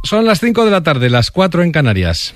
Son las 5 de la tarde, las 4 en Canarias.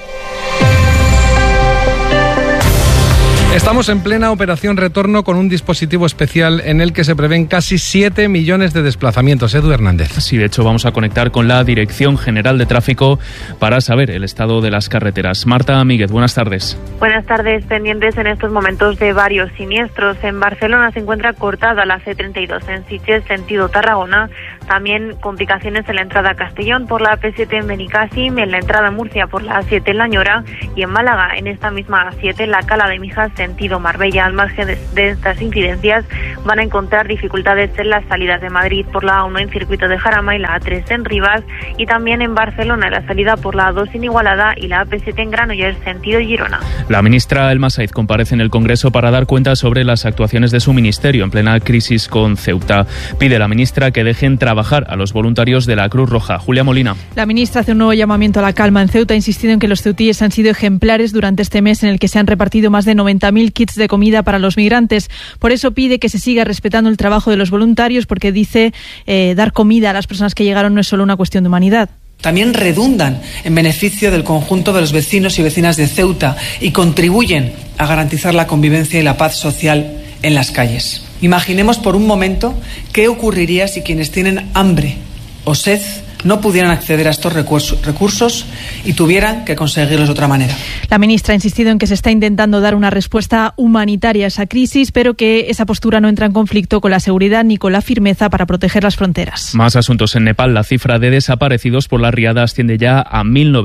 Estamos en plena operación retorno con un dispositivo especial en el que se prevén casi 7 millones de desplazamientos. Edu Hernández. Sí, de hecho vamos a conectar con la Dirección General de Tráfico para saber el estado de las carreteras. Marta Míguez, buenas tardes. Buenas tardes, pendientes en estos momentos de varios siniestros. En Barcelona se encuentra cortada la C32 en Sitges, sentido Tarragona. También complicaciones en la entrada a Castellón por la AP7 en Benicàssim, en la entrada a Murcia por la A7 en La Ñora y en Málaga, en esta misma A7, en la Cala de Mijas, sentido Marbella. Al margen de estas incidencias, van a encontrar dificultades en las salidas de Madrid por la A1 en Circuito de Jarama y la A3 en Rivas, y también en Barcelona, en la salida por la A2 en Igualada y la AP7 en Granollers, sentido Girona. La ministra Elma Saiz comparece en el Congreso para dar cuenta sobre las actuaciones de su ministerio en plena crisis con Ceuta. Pide a la ministra que dejen trabajar a los voluntarios de la Cruz Roja. Julia Molina. La ministra hace un nuevo llamamiento a la calma en Ceuta, insistiendo en que los ceutíes han sido ejemplares durante este mes en el que se han repartido más de 90.000 kits de comida para los migrantes. Por eso pide que se siga respetando el trabajo de los voluntarios, porque dice dar comida a las personas que llegaron no es solo una cuestión de humanidad. También redundan en beneficio del conjunto de los vecinos y vecinas de Ceuta y contribuyen a garantizar la convivencia y la paz social en las calles. Imaginemos por un momento qué ocurriría si quienes tienen hambre o sed no pudieran acceder a estos recursos y tuvieran que conseguirlos de otra manera. La ministra ha insistido en que se está intentando dar una respuesta humanitaria a esa crisis, pero que esa postura no entra en conflicto con la seguridad ni con la firmeza para proteger las fronteras. Más asuntos en Nepal. La cifra de desaparecidos por la riada asciende ya a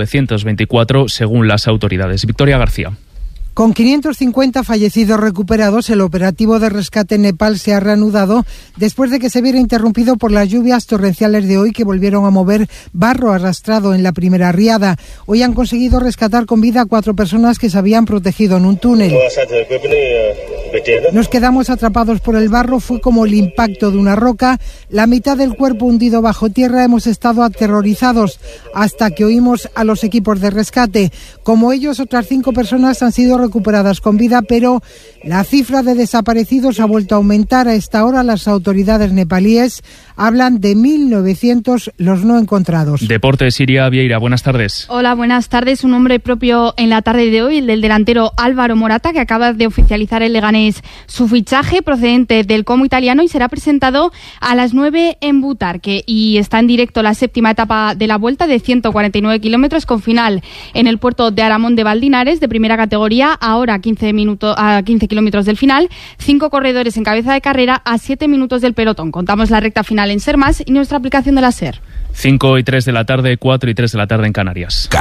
1.924 según las autoridades. Victoria García. Con 550 fallecidos recuperados, el operativo de rescate en Nepal se ha reanudado después de que se viera interrumpido por las lluvias torrenciales de hoy que volvieron a mover barro arrastrado en la primera riada. Hoy han conseguido rescatar con vida a 4 personas que se habían protegido en un túnel. Nos quedamos atrapados por el barro, fue como el impacto de una roca. La mitad del cuerpo hundido bajo tierra, hemos estado aterrorizados hasta que oímos a los equipos de rescate. Como ellos, otras 5 personas han sido recuperadas con vida, pero la cifra de desaparecidos ha vuelto a aumentar. A esta hora las autoridades nepalíes hablan de 1.900 los no encontrados. Deportes, Siria Vieira, buenas tardes. Hola, buenas tardes. Un nombre propio en la tarde de hoy, el del delantero Álvaro Morata, que acaba de oficializar el Leganés su fichaje procedente del Como italiano y será presentado a las 9 en Butarque. Y está en directo la 7ª etapa de la Vuelta de 149 kilómetros con final en el puerto de Aramón de Valdinares, de primera categoría, ahora a 15 kilómetros del final. 5 corredores en cabeza de carrera a 7 minutos del pelotón. Contamos la recta final en SER+ y nuestra aplicación de la SER. 5:03 de la tarde, 4:03 de la tarde en Canarias.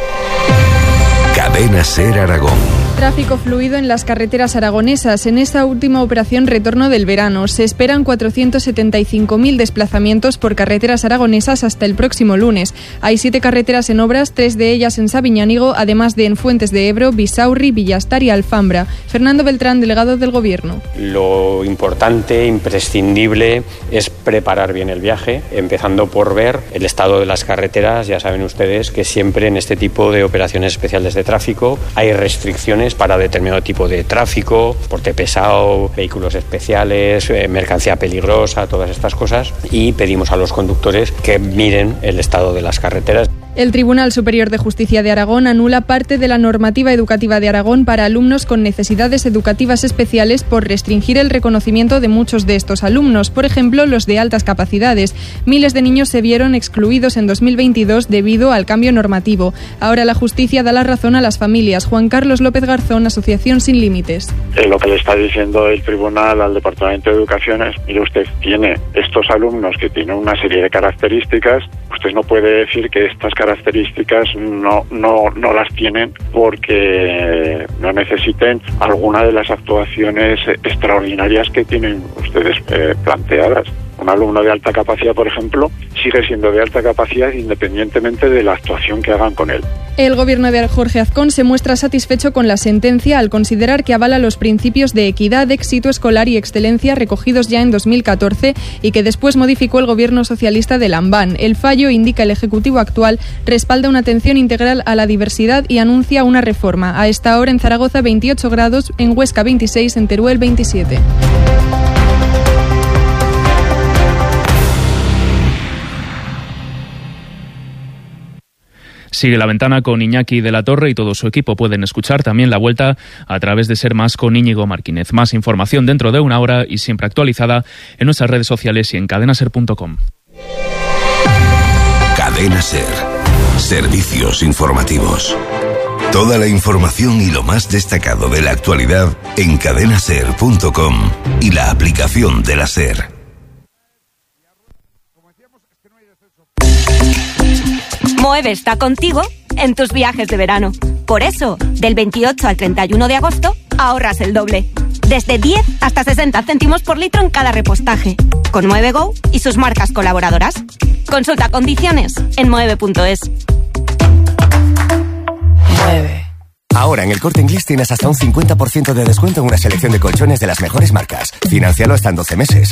Cadena SER Aragón. Tráfico fluido en las carreteras aragonesas. En esta última operación retorno del verano se esperan 475.000 desplazamientos por carreteras aragonesas hasta el próximo lunes. Hay 7 carreteras en obras, 3 de ellas en Sabiñánigo, además de en Fuentes de Ebro, Bisaurri, Villastar y Alfambra. Fernando Beltrán, delegado del Gobierno. Lo importante, imprescindible, es preparar bien el viaje, empezando por ver el estado de las carreteras. Ya saben ustedes que siempre en este tipo de operaciones especiales de tráfico hay restricciones para determinado tipo de tráfico, porte pesado, vehículos especiales, mercancía peligrosa, todas estas cosas, y pedimos a los conductores que miren el estado de las carreteras. El Tribunal Superior de Justicia de Aragón anula parte de la normativa educativa de Aragón para alumnos con necesidades educativas especiales por restringir el reconocimiento de muchos de estos alumnos, por ejemplo, los de altas capacidades. Miles de niños se vieron excluidos en 2022 debido al cambio normativo. Ahora la justicia da la razón a las familias. Juan Carlos López Garzón, Asociación Sin Límites. Lo que le está diciendo el tribunal al Departamento de Educación es: mire, usted tiene estos alumnos que tienen una serie de características, usted no puede decir que estas características no las tienen porque no necesiten alguna de las actuaciones extraordinarias que tienen ustedes planteadas. Un alumno de alta capacidad, por ejemplo, sigue siendo de alta capacidad independientemente de la actuación que hagan con él. El gobierno de Jorge Azcón se muestra satisfecho con la sentencia al considerar que avala los principios de equidad, éxito escolar y excelencia recogidos ya en 2014 y que después modificó el gobierno socialista de Lambán. El fallo, indica el Ejecutivo actual, respalda una atención integral a la diversidad y anuncia una reforma. A esta hora en Zaragoza 28 grados, en Huesca 26, en Teruel 27. Sigue La Ventana con Iñaki de la Torre y todo su equipo. Pueden escuchar también la vuelta a través de Ser Más con Íñigo Martínez. Más información dentro de una hora y siempre actualizada en nuestras redes sociales y en cadenaser.com. Cadena Ser. Servicios informativos. Toda la información y lo más destacado de la actualidad en cadenaser.com y la aplicación de la Ser. Moeve está contigo en tus viajes de verano. Por eso, del 28 al 31 de agosto, ahorras el doble. Desde 10 hasta 60 céntimos por litro en cada repostaje. Con Moeve Go y sus marcas colaboradoras. Consulta condiciones en moeve.es. Mueve. Ahora en el Corte Inglés tienes hasta un 50% de descuento en una selección de colchones de las mejores marcas. Financialo hasta en 12 meses.